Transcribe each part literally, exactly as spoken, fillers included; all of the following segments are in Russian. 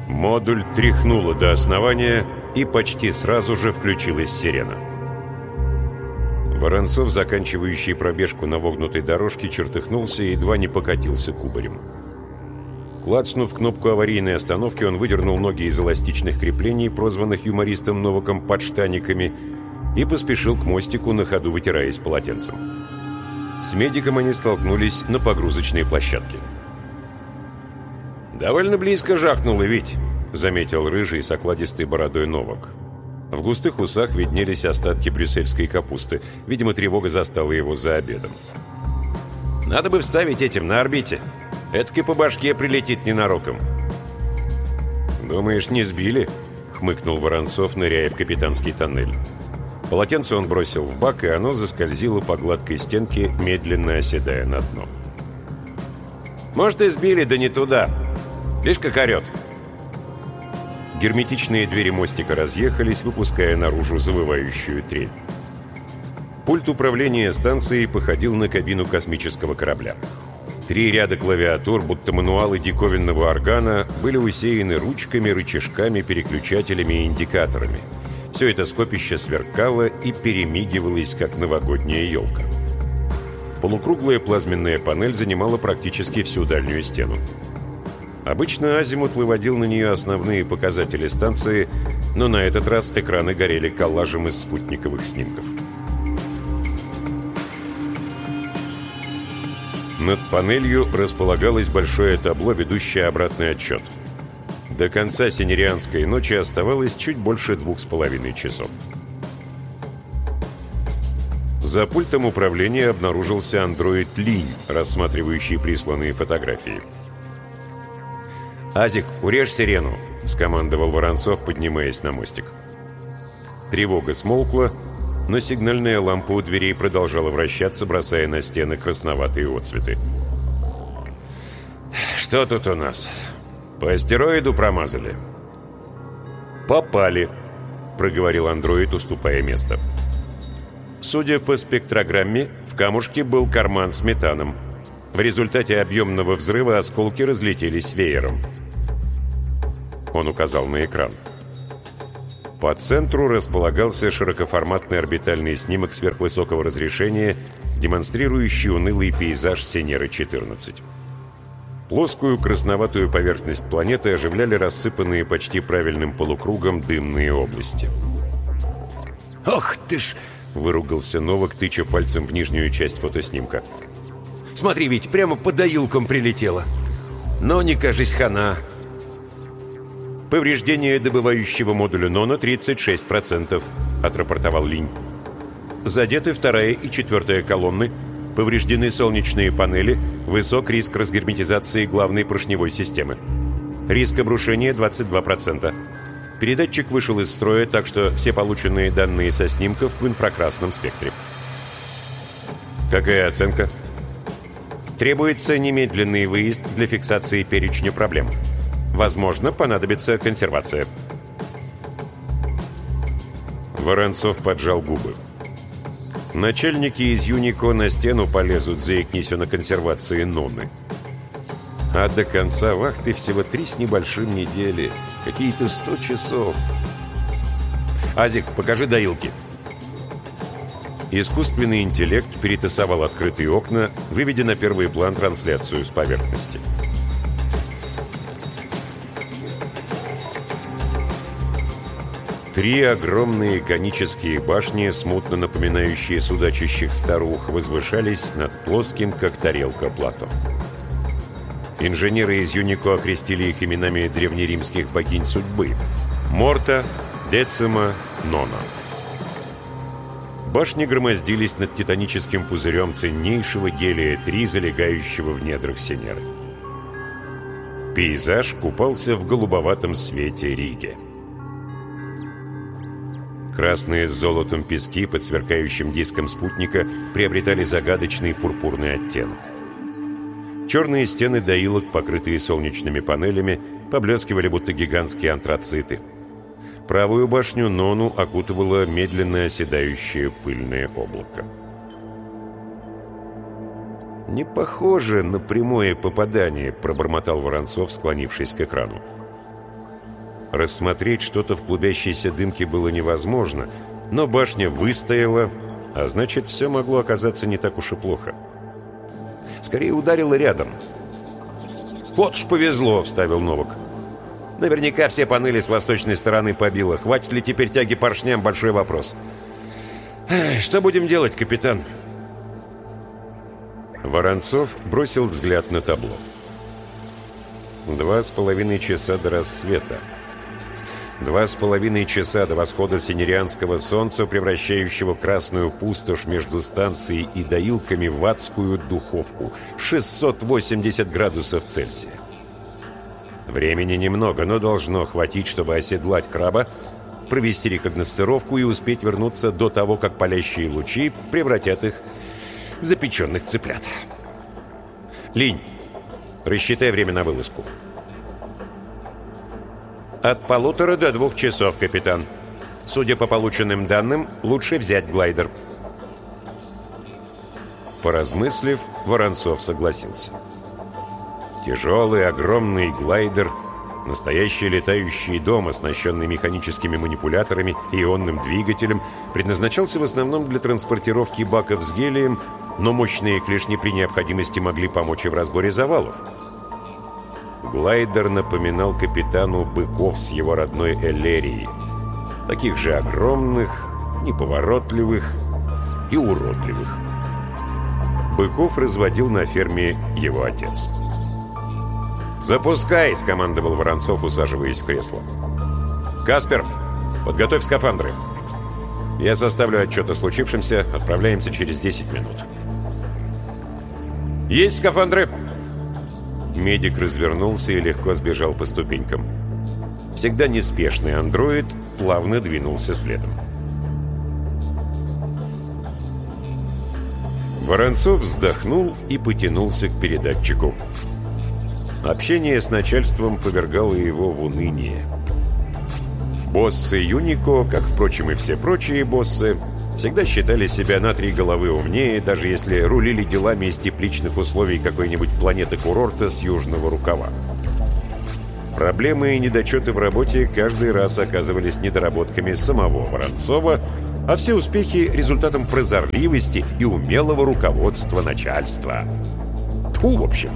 Модуль тряхнуло до основания, и почти сразу же включилась сирена. Воронцов, заканчивающий пробежку на вогнутой дорожке, чертыхнулся и едва не покатился кубарем. Клацнув кнопку аварийной остановки, он выдернул ноги из эластичных креплений, прозванных юмористом Новаком подштаниками, и поспешил к мостику, на ходу вытираясь полотенцем. С медиком они столкнулись на погрузочной площадке. «Довольно близко жахнуло, ведь», — заметил рыжий с окладистой бородой Новак. В густых усах виднелись остатки брюссельской капусты. Видимо, тревога застала его за обедом. «Надо бы вставить этим на орбите. Эдак и по башке прилетит ненароком». «Думаешь, не сбили?» — хмыкнул Воронцов, ныряя в капитанский тоннель. Полотенце он бросил в бак, и оно заскользило по гладкой стенке, медленно оседая на дно. «Может, и сбили, да не туда. Видишь, как орет». Герметичные двери мостика разъехались, выпуская наружу завывающую трель. Пульт управления станцией походил на кабину космического корабля. Три ряда клавиатур, будто мануалы диковинного органа, были усеяны ручками, рычажками, переключателями и индикаторами. Все это скопище сверкало и перемигивалось, как новогодняя елка. Полукруглая плазменная панель занимала практически всю дальнюю стену. Обычно азимут выводил на нее основные показатели станции, но на этот раз экраны горели коллажем из спутниковых снимков. Над панелью располагалось большое табло, ведущее обратный отсчет. До конца синерианской ночи оставалось чуть больше двух с половиной часов. За пультом управления обнаружился андроид Линь, рассматривающий присланные фотографии. «Азик, урежь сирену!» — скомандовал Воронцов, поднимаясь на мостик. Тревога смолкла, но сигнальная лампа у дверей продолжала вращаться, бросая на стены красноватые отцветы. «Что тут у нас? По астероиду промазали?» «Попали», — проговорил андроид, уступая место. Судя по спектрограмме, в камушке был карман с метаном. В результате объемного взрыва осколки разлетелись веером. Он указал на экран. По центру располагался широкоформатный орбитальный снимок сверхвысокого разрешения, демонстрирующий унылый пейзаж Сенеры четырнадцать. Плоскую красноватую поверхность планеты оживляли рассыпанные почти правильным полукругом дымные области. «Ох ты ж!» — выругался Новак, тыча пальцем в нижнюю часть фотоснимка. «Смотри, ведь прямо по доилкам прилетело. Но не кажись, хана». «Повреждение добывающего модуля Нона тридцать шесть процентов», — отрапортовал Линь. «Задеты вторая и четвертая колонны, повреждены солнечные панели, высок риск разгерметизации главной поршневой системы. Риск обрушения двадцать два процента. Передатчик вышел из строя, так что все полученные данные со снимков в инфракрасном спектре». «Какая оценка?» «Требуется немедленный выезд для фиксации перечня проблем. Возможно, понадобится консервация». Воронцов поджал губы. Начальники из Юнико на стену полезут, заикнись на консервации Ноны. А до конца вахты всего три с небольшим недели. Какие-то сто часов. «Азик, покажи доилки». Искусственный интеллект перетасовал открытые окна, выведя на первый план трансляцию с поверхности. Три огромные конические башни, смутно напоминающие судачащих старух, возвышались над плоским, как тарелка, плато. Инженеры из Юнико окрестили их именами древнеримских богинь судьбы – Морта, Децима, Нона. Башни громоздились над титаническим пузырем ценнейшего гелия-три, залегающего в недрах Сенеры. Пейзаж купался в голубоватом свете Риги. Красные с золотом пески под сверкающим диском спутника приобретали загадочный пурпурный оттенок. Черные стены доилок, покрытые солнечными панелями, поблескивали, будто гигантские антрациты. Правую башню Нону окутывало медленно оседающее пыльное облако. «Не похоже на прямое попадание», — пробормотал Воронцов, склонившись к экрану. Рассмотреть что-то в клубящейся дымке было невозможно, но башня выстояла, а значит, все могло оказаться не так уж и плохо. Скорее ударило рядом. «Вот уж повезло», — вставил Новак. «Наверняка все панели с восточной стороны побило. Хватит ли теперь тяги поршням — большой вопрос». «Что будем делать, капитан?» Воронцов бросил взгляд на табло. Два с половиной часа до рассвета. Два с половиной часа до восхода синерианского солнца, превращающего красную пустошь между станцией и доилками в адскую духовку. шестьсот восемьдесят градусов Цельсия. Времени немного, но должно хватить, чтобы оседлать краба, провести рекогносцировку и успеть вернуться до того, как палящие лучи превратят их в запеченных цыплят. Линь, рассчитай время на вылазку. От полутора до двух часов, капитан. Судя по полученным данным, лучше взять глайдер. Поразмыслив, Воронцов согласился. Тяжелый, огромный глайдер, настоящий летающий дом, оснащенный механическими манипуляторами и ионным двигателем, предназначался в основном для транспортировки баков с гелием, но мощные клешни при необходимости могли помочь и в разборе завалов. Глайдер напоминал капитану быков с его родной Эллерии. Таких же огромных, неповоротливых и уродливых. Быков разводил на ферме его отец. «Запускай!» — скомандовал Воронцов, усаживаясь в кресло. «Каспер, подготовь скафандры. Я составлю отчет о случившемся. Отправляемся через десять минут». «Есть скафандры!» Медик развернулся и легко сбежал по ступенькам. Всегда неспешный андроид плавно двинулся следом. Воронцов вздохнул и потянулся к передатчику. Общение с начальством повергало его в уныние. Боссы Юнико, как, впрочем, и все прочие боссы, всегда считали себя на три головы умнее, даже если рулили делами из тепличных условий какой-нибудь планеты-курорта с южного рукава. Проблемы и недочеты в работе каждый раз оказывались недоработками самого Воронцова, а все успехи — результатом прозорливости и умелого руководства начальства. Тьфу, в общем.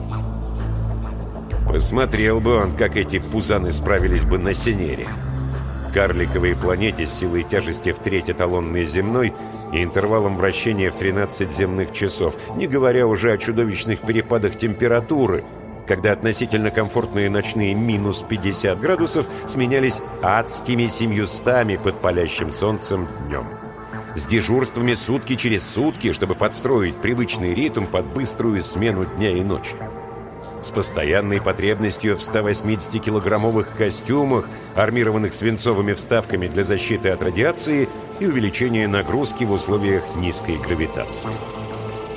Посмотрел бы он, как эти пузаны справились бы на Синере. Карликовой планете с силой тяжести в треть эталонной земной и интервалом вращения в тринадцать земных часов, не говоря уже о чудовищных перепадах температуры, когда относительно комфортные ночные минус пятьдесят градусов сменялись адскими семьюстами под палящим солнцем днем. С дежурствами сутки через сутки, чтобы подстроить привычный ритм под быструю смену дня и ночи. С постоянной потребностью в ста восьмидесятикилограммовых костюмах, армированных свинцовыми вставками для защиты от радиации и увеличения нагрузки в условиях низкой гравитации.